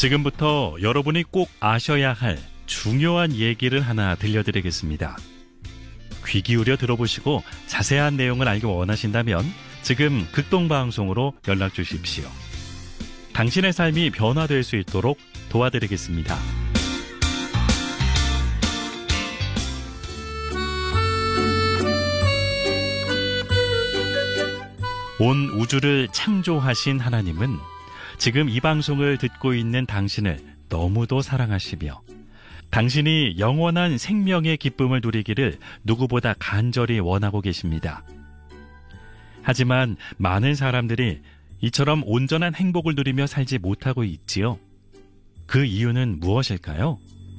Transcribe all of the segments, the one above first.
지금부터 여러분이 꼭 아셔야 할 중요한 얘기를 하나 들려드리겠습니다. 귀 기울여 들어보시고 자세한 내용을 알기 원하신다면 지금 극동방송으로 연락 주십시오. 당신의 삶이 변화될 수 있도록 도와드리겠습니다. 온 우주를 창조하신 하나님은 지금 이 방송을 듣고 있는 당신을 너무도 사랑하시며 당신이 영원한 생명의 기쁨을 누리기를 누구보다 간절히 원하고 계십니다. 하지만 많은 사람들이 이처럼 온전한 행복을 누리며 살지 못하고 있지요. 그 이유는 무엇일까요?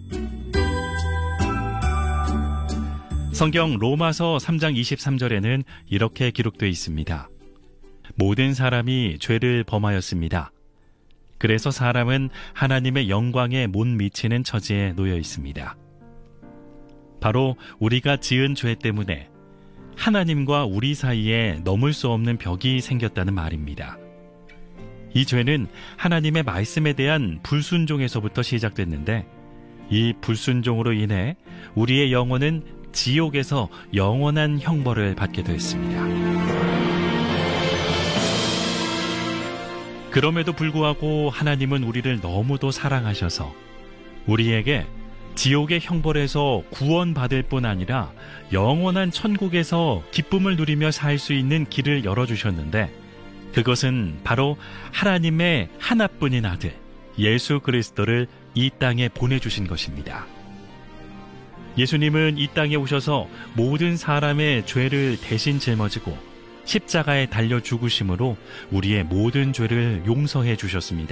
성경 로마서 3장 23절에는 이렇게 기록되어 있습니다. 모든 사람이 죄를 범하였습니다. 그래서 사람은 하나님의 영광에 못 미치는 처지에 놓여 있습니다. 바로 우리가 지은 죄 때문에 하나님과 우리 사이에 넘을 수 없는 벽이 생겼다는 말입니다. 이 죄는 하나님의 말씀에 대한 불순종에서부터 시작됐는데 이 불순종으로 인해 우리의 영혼은 지옥에서 영원한 형벌을 받게 되었습니다. 그럼에도 불구하고 하나님은 우리를 너무도 사랑하셔서 우리에게 지옥의 형벌에서 구원받을 뿐 아니라 영원한 천국에서 기쁨을 누리며 살 수 있는 길을 열어주셨는데 그것은 바로 하나님의 하나뿐인 아들 예수 그리스도를 이 땅에 보내주신 것입니다. 예수님은 이 땅에 오셔서 모든 사람의 죄를 대신 짊어지고 십자가에 달려 죽으심으로 우리의 모든 죄를 용서해 주셨습니다.